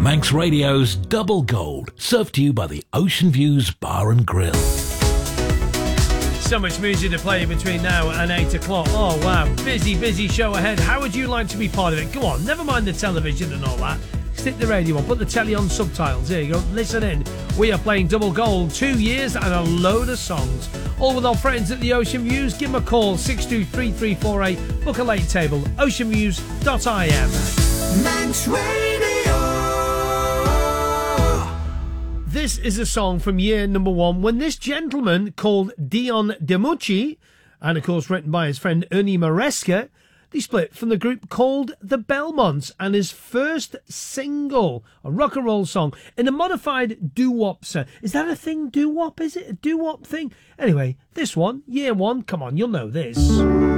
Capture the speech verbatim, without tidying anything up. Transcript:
Manx Radio's Double Gold, served to you by the Ocean Views Bar and Grill. So much music to play between now and eight o'clock. Oh, wow. Busy, busy show ahead. How would you like to be part of it? Go on, never mind the television and all that. Stick the radio on, put the telly on subtitles. Here you go, listen in. We are playing Double Gold, two years and a load of songs. All with our friends at the Ocean Views. Give them a call, six two three three four eight. Book a late table, ocean views dot I M. Manx Radio. This is a song from year number one when this gentleman called Dion Demucci, and of course written by his friend Ernie Maresca, they split from the group called the Belmonts, and his first single, a rock and roll song, in a modified doo-wop sound. Is that a thing, doo-wop? Is it a doo-wop thing? Anyway, this one, year one, come on, you'll know this.